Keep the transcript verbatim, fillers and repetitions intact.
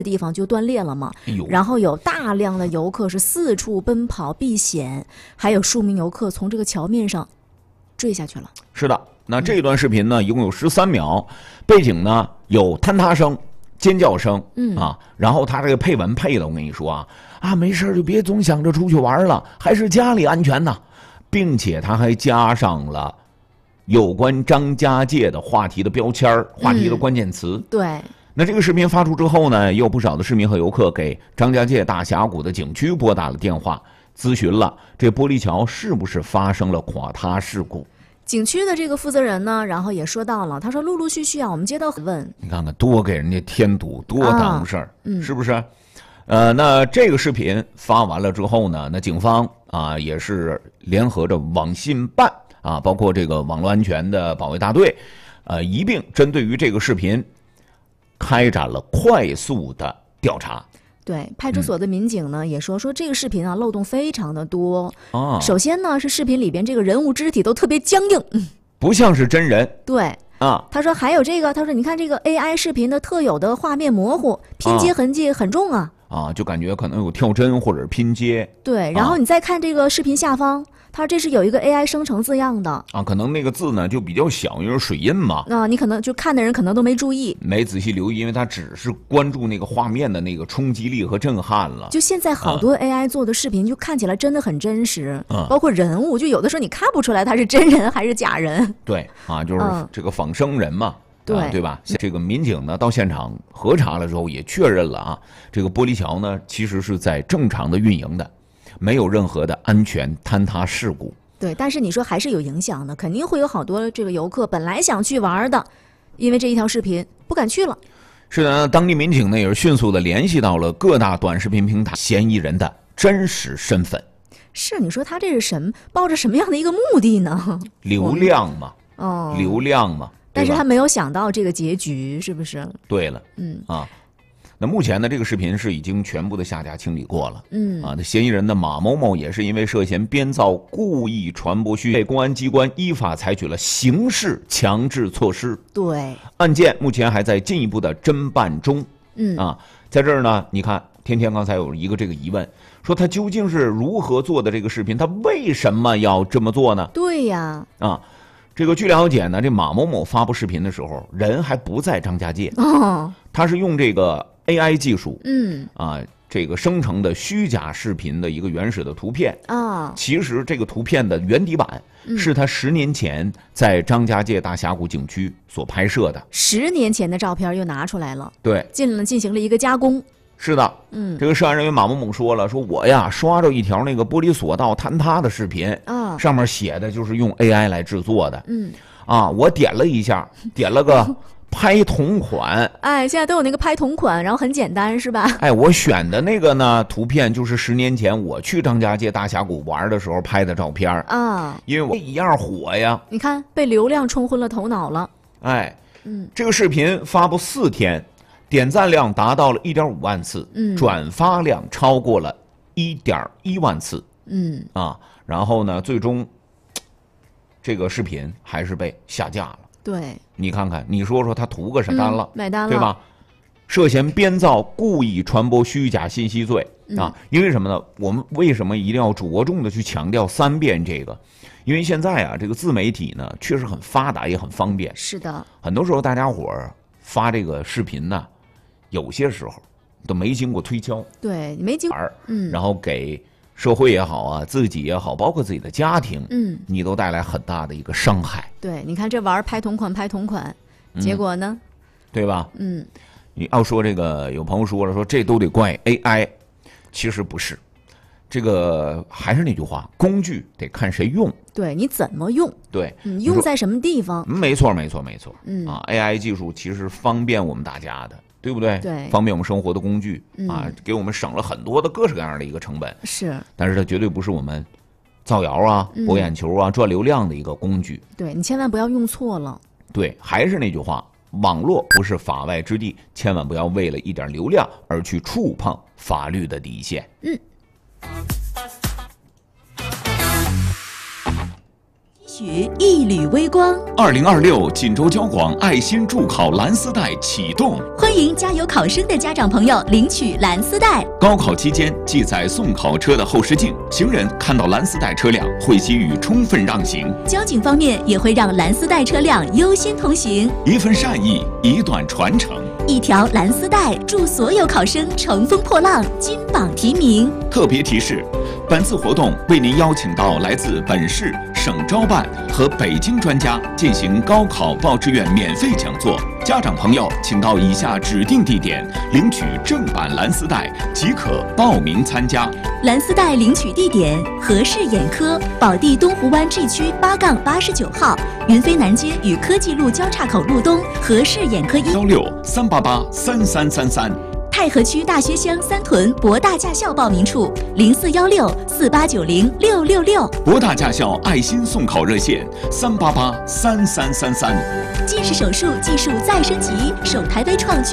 地方就断裂了嘛， 哎、 然后有大量的游客是四处奔跑避险，还有数名游客从这个桥面上坠下去了。 是的，那这段视频呢，一共有十三秒，背景呢有坍塌声、尖叫声， 嗯啊，然后他这个配文配的，我跟你说啊，啊没事就别总想着出去玩了，还是家里安全呐，并且他还加上了有关张家界的话题的标签、话题的关键词。 嗯、对。 那这个视频发出之后呢，也有不少的市民和游客给张家界大峡谷的景区拨打了电话，咨询了这玻璃桥是不是发生了垮塌事故。 景区的这个负责人呢，然后也说到了，他说陆陆续续啊，我们接到问， 你看看多给人家添堵，多耽误事儿、啊嗯， 是不是？呃，那这个视频发完了之后呢，那警方啊也是联合着网信办啊，包括这个网络安全的保卫大队，呃，一并针对于这个视频开展了快速的调查。 对，派出所的民警呢、嗯、也说说这个视频啊漏洞非常的多。 啊， 首先呢是视频里边这个人物肢体都特别僵硬， 不像是真人。 对啊， 他说还有这个，他说你看这个 A I 视频的特有的画面模糊，拼接痕迹很重啊。 啊，就感觉可能有跳帧或者是拼接。 对，然后你再看这个视频下方。啊，他说这是有一个 A I 生成字样的啊，可能那个字呢就比较小，因为水印嘛。 啊，你可能就看的人可能都没注意， 没仔细留意，因为他只是关注那个画面的那个冲击力和震撼了。 就现在好多 A I 做的视频，就看起来真的很真实， 嗯， 包括人物，就有的时候你看不出来他是真人还是假人。 对啊，就是这个仿生人嘛。 嗯对、 啊、对吧？这个民警呢到现场核查了之后也确认了啊，这个玻璃桥呢其实是在正常的运营的，没有任何的安全坍塌事故。 对，但是你说还是有影响的，肯定会有好多这个游客本来想去玩的，因为这一条视频不敢去了。 是的，当地民警呢也是迅速的联系到了各大短视频平台嫌疑人的真实身份。 是，你说他这是什抱着什么样的一个目的呢？ 流量嘛， 哦， 流量嘛。 但是他没有想到这个结局，是不是？ 对了， 嗯啊，那目前呢，这个视频是已经全部的下架清理过了， 嗯啊，那嫌疑人的马某某也是因为涉嫌编造、故意传播虚假，被公安机关依法采取了刑事强制措施。 对， 案件目前还在进一步的侦办中。 嗯啊，在这儿呢，你看，天天刚才有一个这个疑问，说他究竟是如何做的这个视频？他为什么要这么做呢？ 对呀， 啊。这个据了解呢，这马某某发布视频的时候，人还不在张家界， 哦， 他是用这个 A I 技术， 嗯啊，这个生成的虚假视频的一个原始的图片啊， 其实这个图片的原底版是他十年前在张家界大峡谷景区所拍摄的， 十年前的照片又拿出来了， 对， 进了进行了一个加工。 是的， 嗯， 这个涉案人员马某某说了，说我呀刷着一条那个玻璃索道坍塌的视频， 啊， 上面写的就是用 A I 来制作的， 嗯， 啊，我点了一下，点了个拍同款， 哎，现在都有那个拍同款，然后很简单，是吧？ 哎，我选的那个呢图片就是十年前我去张家界大峡谷玩的时候拍的照片啊， 因为我一样火呀， 你看被流量冲昏了头脑了， 哎， 嗯， 这个视频发布四天。点赞量达到了 一点五万次， 嗯， 转发量超过了 一点一万次， 嗯啊，然后呢，最终这个视频还是被下架了。 对， 你看看，你说说他图个啥单了、 嗯？买单了， 对吧？涉嫌编造、故意传播虚假信息罪啊！ 嗯、 因为什么呢？我们为什么一定要着重的去强调三遍这个？因为现在啊，这个自媒体呢确实很发达，也很方便。 是的， 很多时候大家伙儿发这个视频呢。有些时候都没经过推敲， 对，没经玩， 嗯， 然后给社会也好啊，自己也好，包括自己的家庭， 嗯， 你都带来很大的一个伤害。 对，你看这玩拍同款拍同款，结果呢， 嗯、对吧？ 嗯， 你要说这个，有朋友说了，说这都得怪 A I， 其实不是，这个还是那句话，工具得看谁用， 对你怎么用， 对， 嗯，用在什么地方？ 没错，没错，没错， 嗯啊 ，A I 技术其实方便我们大家的。对不对？ 对， 方便我们生活的工具、 嗯、 啊，给我们省了很多的各式各样的一个成本。 是， 但是它绝对不是我们造谣啊、博眼球啊、嗯、赚流量的一个工具。 对，你千万不要用错了。 对，还是那句话，网络不是法外之地，千万不要为了一点流量而去触碰法律的底线。 嗯。 取一缕微光。 二零二六锦州交广爱心助考蓝丝带启动， 欢迎加油考生的家长朋友领取蓝丝带。 高考期间记载送考车的后视镜，行人看到蓝丝带车辆会给予充分让行。 交警方面也会让蓝丝带车辆优先通行。 一份善意，一段传承。 一条蓝丝带，祝所有考生乘风破浪，金榜题名。 特别提示：本次活动为您邀请到来自本市、省招办和北京专家进行高考报志愿免费讲座。家长朋友，请到以下指定地点领取正版蓝丝带，即可报名参加。 蓝丝带领取地点：和氏眼科宝地东湖湾 G 区八杠八十九号，云飞南街与科技路交叉口路东和氏眼科医。 幺六三八八三三三三。 太和区大学乡三屯博大驾校报名处：零四幺六四八九零六六六。 博大驾校爱心送考热线：三八八三三三三。 近视手术技术再升级，省台微创